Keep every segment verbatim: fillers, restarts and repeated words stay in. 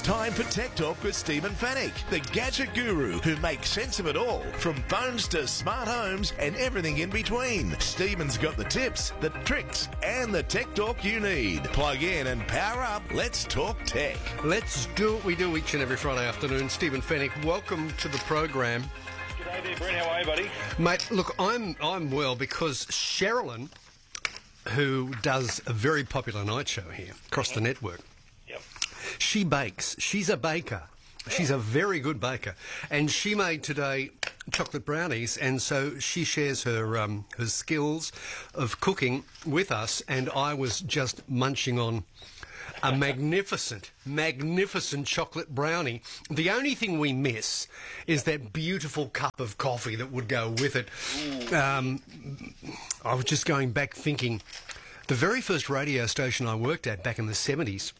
time for Tech Talk with Stephen Fennick, the gadget guru who makes sense of it all, from phones to smart homes and everything in between. Stephen's got the tips, the tricks, and the tech talk you need. Plug in and power up. Let's talk tech. Let's do what we do each and every Friday afternoon. Stephen Fennick, welcome to the program. G'day there, Brent. How are you, buddy? Mate, look, I'm I'm well because Sherilyn, who does a very popular night show here across the network, Yep. she bakes. She's a baker. She's a very good baker. And she made today chocolate brownies, and so she shares her um, her skills of cooking with us, and I was just munching on a magnificent, magnificent chocolate brownie. The only thing we miss is that beautiful cup of coffee that would go with it. Um, I was just going back thinking, the very first radio station I worked at back in the seventies,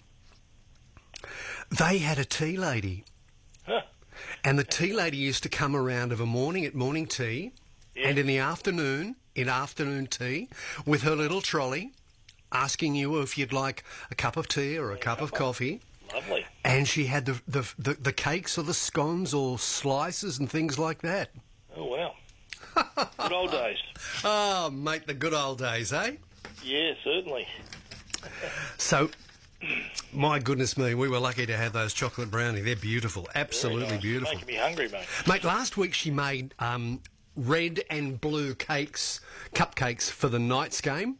they had a tea lady. Huh. And the tea lady used to come around of a morning at morning tea, Yeah. and in the afternoon, in afternoon tea, with her little trolley, asking you if you'd like a cup of tea or a cup of coffee. Lovely. And she had the, the the the cakes or the scones or slices and things like that. Oh, wow. Good old days. Oh, mate, the good old days, eh? Yeah, certainly. So, my goodness me, we were lucky to have those chocolate brownie. They're beautiful, absolutely Very nice. beautiful. Making me hungry, mate. Mate, last week she made um, red and blue cakes, cupcakes for the Knights game.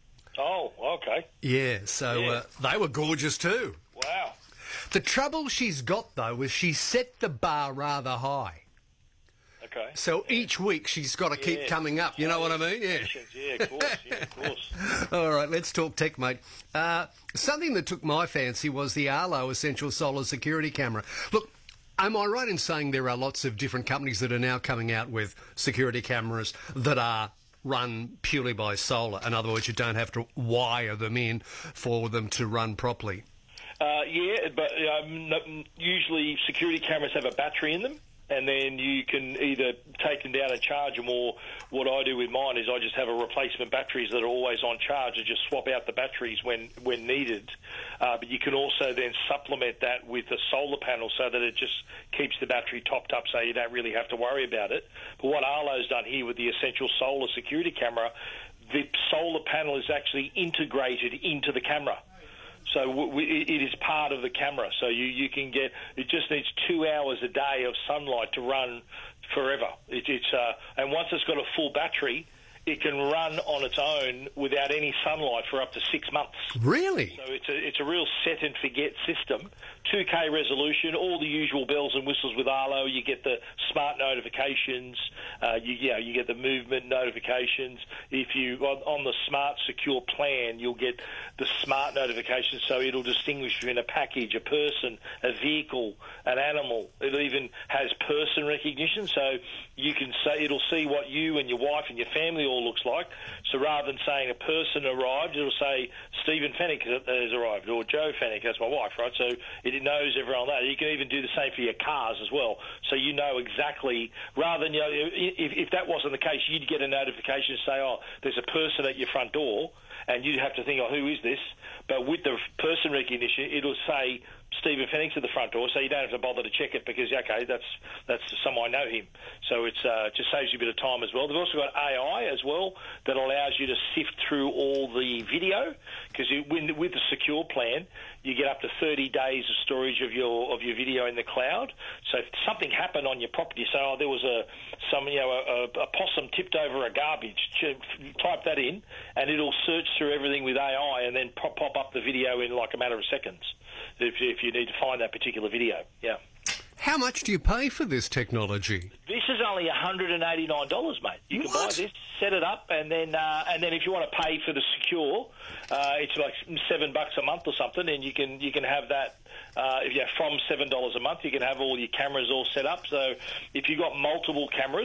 Oh, okay. Yeah, so Yeah. Uh, they were gorgeous too. Wow. The trouble she's got, though, is she set the bar rather high. Okay. So each week she's got to keep Yeah. coming up. You know what I mean? Yeah. Patience. Yeah, of course. Yeah, of course. All right, let's talk tech, mate. Uh, something that took my fancy was the Arlo Essential Solar Security Camera. Look, am I right in saying there are lots of different companies that are now coming out with security cameras that are run purely by solar? In other words, you don't have to wire them in for them to run properly. Uh, yeah, but um, no- usually security cameras have a battery in them, and then you can either take them down and charge them, or what I do with mine is I just have a replacement batteries that are always on charge and just swap out the batteries when, when needed. Uh, but you can also then supplement that with a solar panel so that it just keeps the battery topped up so you don't really have to worry about it. But what Arlo's done here with the Essential Solar Security Camera, the solar panel is actually integrated into the camera. So w- w- it is part of the camera. So you, you can get, it just needs two hours a day of sunlight to run forever. It, it's uh, and once it's got a full battery, it can run on its own without any sunlight for up to six months. Really? So it's a, it's a real set and forget system. two K resolution, all the usual bells and whistles with Arlo. You get the smart notifications, uh, you, you know, you get the movement notifications. If you on, on the smart secure plan, you'll get the smart notifications, so it'll distinguish between a package, a person, a vehicle, an animal. It even has person recognition, so you can say it'll see what you and your wife and your family all looks like. So rather than saying a person arrived, it'll say Stephen Fennick has arrived, or Joe Fennick, that's my wife, right? So it knows everyone that. You can even do the same for your cars as well. So you know exactly, rather than, you know, if, if that wasn't the case, you'd get a notification say, oh, there's a person at your front door, and you'd have to think, oh, who is this? But with the person recognition, it'll say Stephen Fennick's at the front door, so you don't have to bother to check it because, okay, that's that's someone I know him. So it's uh, just saves you a bit of time as well. They've also got A I as well that allows you to sift through all the video, because with the secure plan, you get up to thirty days of storage of your of your video in the cloud. So if something happened on your property, say, oh, there was a some you know a, a possum tipped over a garbage, type that in, and it'll search through everything with A I and then pop, pop up the video in like a matter of seconds if, if you need to find that particular video. Yeah. How much do you pay for this technology? This is only one hundred eighty-nine dollars, mate. You can What? buy this, set it up, and then uh, and then if you want to pay for the secure, uh, it's like seven bucks a month or something, and you can you can have that. Uh, if you from seven dollars a month, you can have all your cameras all set up. So if you've got multiple cameras,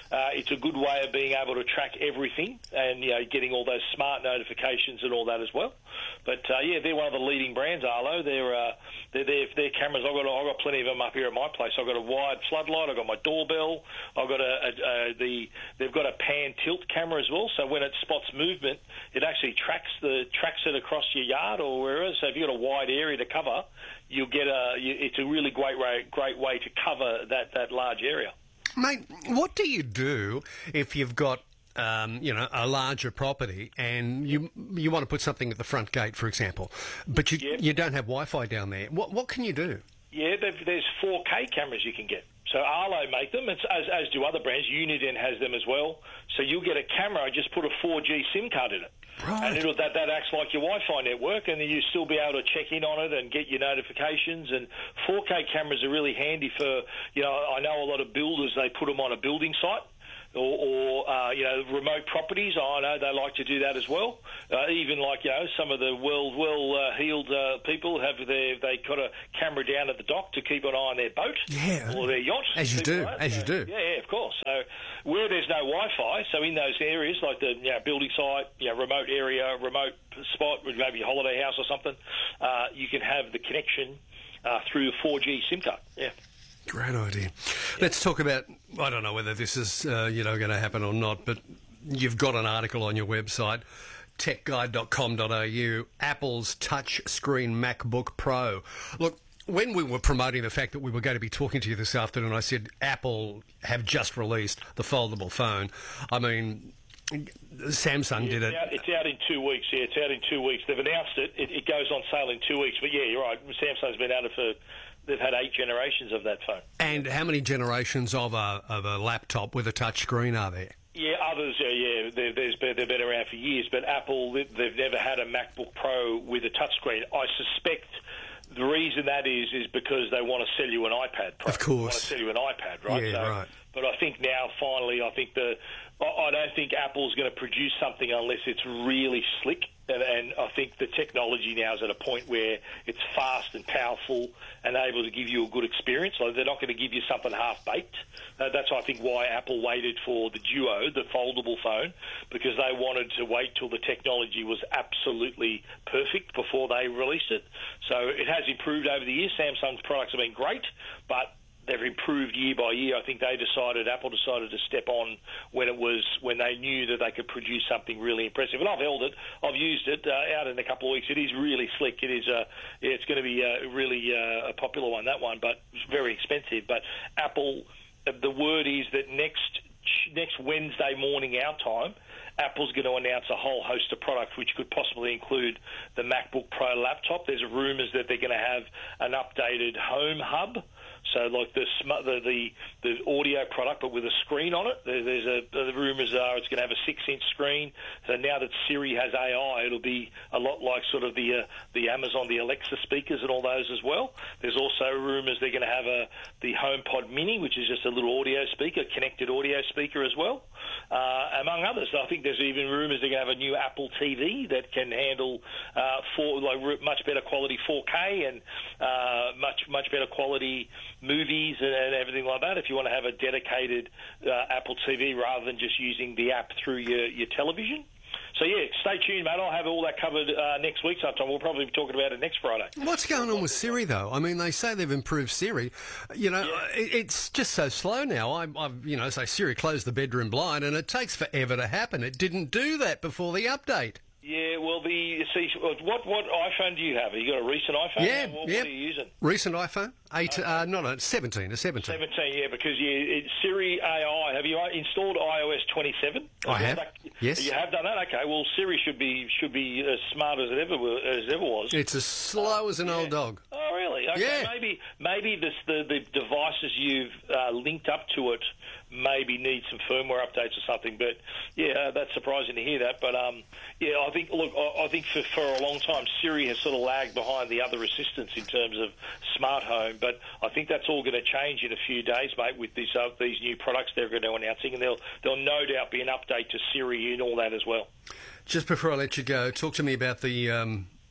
Uh, it's a good way of being able to track everything and, you know, getting all those smart notifications and all that as well. But, uh, yeah, they're one of the leading brands, Arlo. They're, uh, they're, they're, they're cameras. I've got, I've got plenty of them up here at my place. I've got a wide floodlight. I've got my doorbell. I've got a, a, a the they've got a pan tilt camera as well. So when it spots movement, it actually tracks the tracks it across your yard or wherever. So if you've got a wide area to cover, you'll get a. You, it's a really great way, great way to cover that, that large area. Mate, what do you do if you've got, um, you know, a larger property and you you want to put something at the front gate, for example, but you Yep. you don't have Wi-Fi down there? What what can you do? Yeah, there's four K cameras you can get. So Arlo make them, it's, as, as do other brands. Uniden has them as well. So you'll get a camera, just put a four G SIM card in it. Right. And it'll, that, that acts like your Wi-Fi network, and then you'll still be able to check in on it and get your notifications. And four K cameras are really handy for, you know, I know a lot of builders, they put them on a building site. Or, or uh, you know, remote properties. I know they like to do that as well. Uh, even like, you know, some of the well, well uh, heeled uh, people have their, they got a camera down at the dock to keep an eye on their boat Yeah. or their yacht. As you people do, like that. as So, you do. Yeah, yeah, of course. So where there's no Wi-Fi, so in those areas like the you know, building site, you know, remote area, remote spot, maybe a holiday house or something, uh, you can have the connection uh, through a four G SIM card. Yeah. Great idea. Let's talk about, I don't know whether this is, uh, you know, going to happen or not, but you've got an article on your website, tech guide dot com dot a u, Apple's touchscreen MacBook Pro. Look, when we were promoting the fact that we were going to be talking to you this afternoon, I said Apple have just released the foldable phone. I mean, Samsung did it. It's out, it's out in two weeks, yeah, it's out in two weeks. They've announced it. it. It goes on sale in two weeks. But, yeah, you're right. Samsung's been out of for... They've had eight generations of that phone. And how many generations of a of a laptop with a touch screen are there? Yeah, others, uh, yeah, they've, there's been, they've been around for years, but Apple, they've never had a MacBook Pro with a touchscreen. I suspect the reason that is is because they want to sell you an iPad Pro. Of course. They want to sell you an iPad, right? Yeah, so, right. But I think now, finally, I think the I don't think Apple's going to produce something unless it's really slick. And, and I think the technology now is at a point where it's fast and powerful and able to give you a good experience. So they're not going to give you something half-baked. Uh, that's, I think, why Apple waited for the Duo, the foldable phone, because they wanted to wait till the technology was absolutely perfect before they released it. So it has improved over the years. Samsung's products have been great, but they've improved year by year. I think they decided, Apple decided to step on when it was when they knew that they could produce something really impressive. And I've held it, I've used it uh, out in a couple of weeks. It is really slick. It is, uh, yeah, it's going to be uh, really uh, a popular one, that one, but it's very expensive. But Apple, the word is that next next Wednesday morning our time, Apple's going to announce a whole host of products, which could possibly include the MacBook Pro laptop. There's rumours that they're going to have an updated Home Hub. So, like the the the, the audio product, but with a screen on it. There, there's a the rumours are it's going to have a six-inch screen. So now that Siri has A I, it'll be a lot like sort of the uh, the Amazon, the Alexa speakers, and all those as well. There's also rumours they're going to have a the HomePod Mini, which is just a little audio speaker, connected audio speaker as well, uh, among others. I think there's even rumours they're going to have a new Apple T V that can handle uh, for like much better quality four K and uh, much much better quality movies and, and everything like that, if you want to have a dedicated uh, Apple T V rather than just using the app through your, your television. So, yeah, stay tuned, mate. I'll have all that covered uh, next week sometime. We'll probably be talking about it next Friday. What's going on with Siri, though? I mean, they say they've improved Siri. You know, Yeah. it, it's just so slow now. I, I've, you know, say Siri, close the bedroom blind, and it takes forever to happen. It didn't do that before the update. Yeah, well, the see, what what iPhone do you have? Have you got a recent iPhone? Yeah, What, yeah. what are you using? Recent iPhone? Eight, uh, not a seventeen, a seventeen. seventeen, yeah, because you, it, Siri A I, have you installed i O S twenty-seven? I have, That, yes. You have done that? Okay, well, Siri should be should be as smart as it ever wa- as it ever was. It's as slow as an old dog. Oh, really? Okay, Yeah. maybe maybe this, the the devices you've uh, linked up to it maybe need some firmware updates or something. But yeah, uh, that's surprising to hear that. But um, yeah, I think look, I, I think for for a long time Siri has sort of lagged behind the other assistants in terms of smart home. But I think that's all going to change in a few days, mate, with this uh, these new products they're going to be announcing, and there'll there'll no doubt be an update to Siri and all that as well. Just before I let you go, talk to me about the um,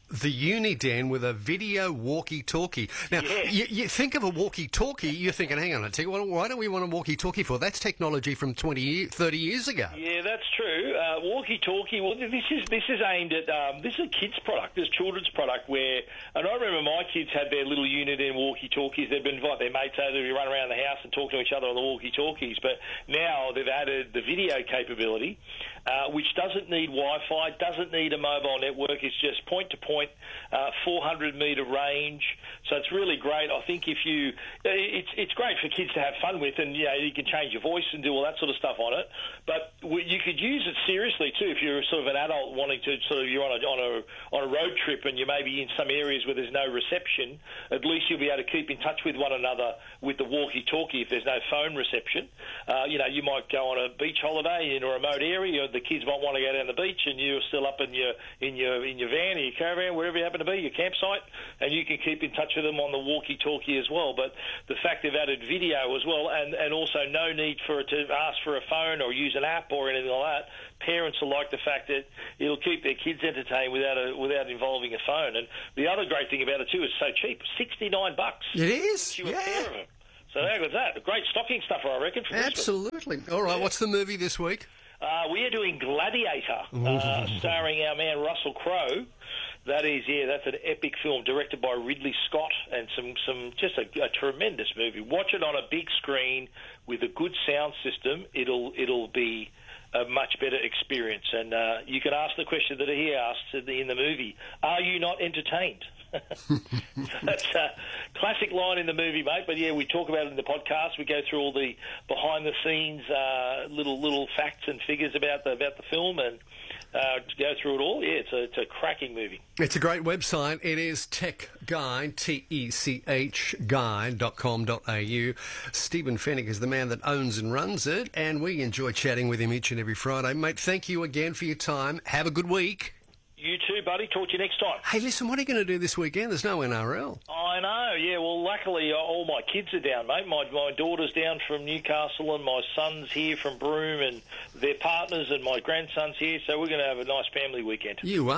the Uniden with a video walkie-talkie. Now, Yes. you, you think of a walkie-talkie, you're thinking, hang on a second, well, why don't we want a walkie-talkie for? That's technology from twenty, thirty years ago. Yeah, that's true. Uh, walkie-talkie. Well, this is this is aimed at um, this is a kids' product, this children's product. Where, and I remember my kids had their little unit in walkie-talkies. They'd been invite their mates over to run around the house and talk to each other on the walkie-talkies. But now they've added the video capability, uh, which doesn't need Wi-Fi, doesn't need a mobile network. It's just point-to-point, uh, four hundred metre range. So it's really great. I think if you, it's it's great for kids to have fun with, and you know you can change your voice and do all that sort of stuff on it. But you could use it seriously too if you're sort of an adult wanting to sort of you're on a on a on a road trip and you may be in some areas where there's no reception. At least you'll be able to keep in touch with one another with the walkie-talkie if there's no phone reception. Uh, you know, you might go on a beach holiday in a remote area. The kids might want to go down the beach, and you're still up in your in your in your van or your caravan, wherever you happen to be, your campsite, and you can keep in touch with them on the walkie-talkie as well. But the fact they've added video as well, and, and also no need for it to ask for a phone or use an app or anything like that. Parents will like the fact that it'll keep their kids entertained without a, without involving a phone. And the other great thing about it too is so cheap, sixty-nine bucks. It is, You a yeah. pair of them. So how good's that? A great stocking stuffer, I reckon. For Absolutely. All right, Yeah. what's the movie this week? Uh, we are doing Gladiator, uh, starring our man Russell Crowe. That is, yeah, that's an epic film directed by Ridley Scott, and some, some just a, a tremendous movie. Watch it on a big screen with a good sound system. It'll it'll be a much better experience. And uh, you can ask the question that he asked in the, in the movie: are you not entertained? That's a classic line in the movie, mate. But yeah, we talk about it in the podcast. We go through all the behind-the-scenes uh, little little facts and figures about the about the film, and uh, go through it all. Yeah, it's a it's a cracking movie. It's a great website. It is Tech Guide, T E C H guide dot com dot a u. Stephen Fennick is the man that owns and runs it, and we enjoy chatting with him each and every Friday. Mate, thank you again for your time. Have a good week. You too, buddy. Talk to you next time. Hey, listen, what are you going to do this weekend? There's no N R L. I know, yeah. Well, luckily, uh, all my kids are down, mate. My my daughter's down from Newcastle, and my son's here from Broome, and their partners, and my grandson's here. So we're going to have a nice family weekend. You are.